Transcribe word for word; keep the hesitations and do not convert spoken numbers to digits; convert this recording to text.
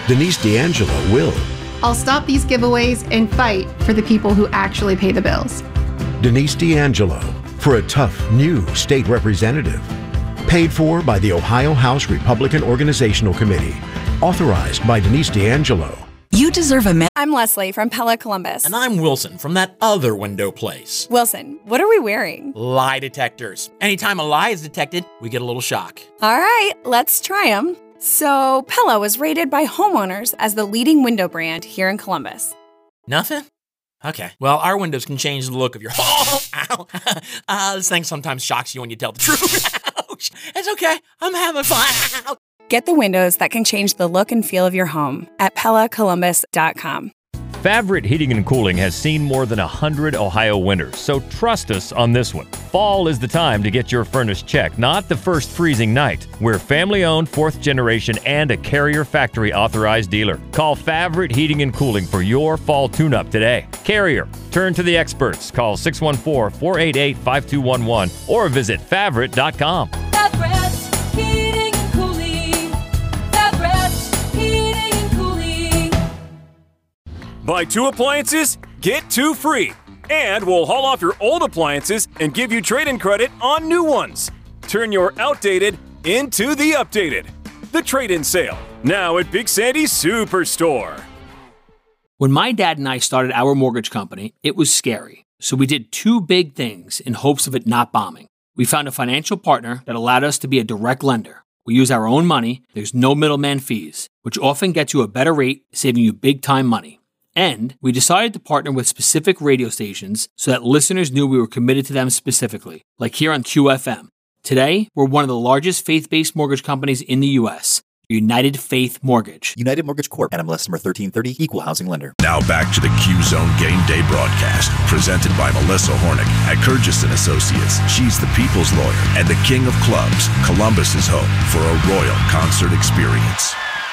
Denise D'Angelo will. I'll stop these giveaways and fight for the people who actually pay the bills. Denise D'Angelo for a tough new state representative. Paid for by the Ohio House Republican Organizational Committee. Authorized by Denise D'Angelo. You deserve a man. I'm Leslie from Pella Columbus. And I'm Wilson from that other window place. Wilson, what are we wearing? Lie detectors. Anytime a lie is detected, we get a little shock. All right, let's try them. So, Pella was rated by homeowners as the leading window brand here in Columbus. Nothing? Okay. Well, our windows can change the look of your home. Ow. Uh, this thing sometimes shocks you when you tell the truth. Ouch. It's okay. I'm having fun. Get the windows that can change the look and feel of your home at Pella Columbus dot com. Favorite Heating and Cooling has seen more than one hundred Ohio winters, so trust us on this one. Fall is the time to get your furnace checked, not the first freezing night. We're family-owned, fourth generation, and a Carrier factory authorized dealer. Call Favorite Heating and Cooling for your fall tune-up today. Carrier, turn to the experts. Call six one four, four eight eight, five two one one or visit Favorite dot com. Buy two appliances, get two free. And we'll haul off your old appliances and give you trade-in credit on new ones. Turn your outdated into the updated. The trade-in sale, now at Big Sandy's Superstore. When my dad and I started our mortgage company, it was scary. So we did two big things in hopes of it not bombing. We found a financial partner that allowed us to be a direct lender. We use our own money, there's no middleman fees, which often gets you a better rate, saving you big time money. And we decided to partner with specific radio stations so that listeners knew we were committed to them specifically, like here on Q F M. Today, we're one of the largest faith-based mortgage companies in the U S, United Faith Mortgage. United Mortgage Corp. N M L S number thirteen thirty, Equal Housing Lender. Now back to the Q-Zone Game Day broadcast, presented by Melissa Hornick at Kurgis and Associates. She's the people's lawyer and the king of clubs. Columbus is home for a royal concert experience.